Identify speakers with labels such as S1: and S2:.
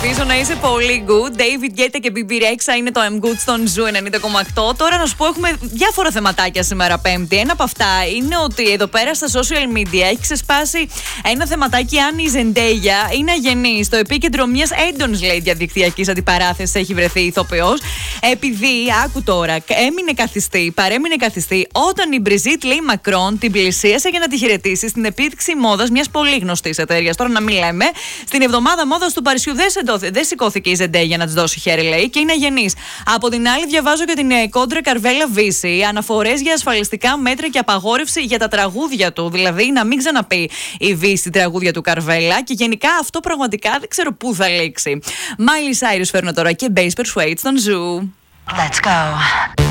S1: Ελπίζω να είσαι πολύ good. David Guetta και BB Rexha είναι το I'm Good στον Ζου 90,8. Τώρα να σου πω, έχουμε διάφορα θεματάκια σήμερα Πέμπτη. Ένα από αυτά είναι ότι εδώ πέρα στα social media έχει ξεσπάσει ένα θεματάκι αν η Zendaya είναι αγενή. Στο επίκεντρο μιας έντονης, λέει, διαδικτυακής αντιπαράθεσης έχει βρεθεί ηθοποιός. Επειδή, άκου τώρα, παρέμεινε καθιστή όταν η Brigitte Lee Macron την πλησίασε για να τη χαιρετήσει στην επίδειξη μόδας μιας πολύ γνωστής εταιρείας. Τώρα να μην λέμε, στην εβδομάδα μόδας του Παρισιού δεν σηκώθηκε η Zendaya να της δώσει χέρι, λέει, και είναι αγενής. Από την άλλη, διαβάζω και την κόντρα Καρβέλα Βύση, αναφορές για ασφαλιστικά μέτρα και απαγόρευση για τα τραγούδια του. Δηλαδή, να μην ξαναπεί η Βύση τραγούδια του Καρβέλα, και γενικά αυτό πραγματικά δεν ξέρω πού θα λήξει. Miley Cyrus φέρνω τώρα και Bass Persuade στον Ζου.
S2: Let's go.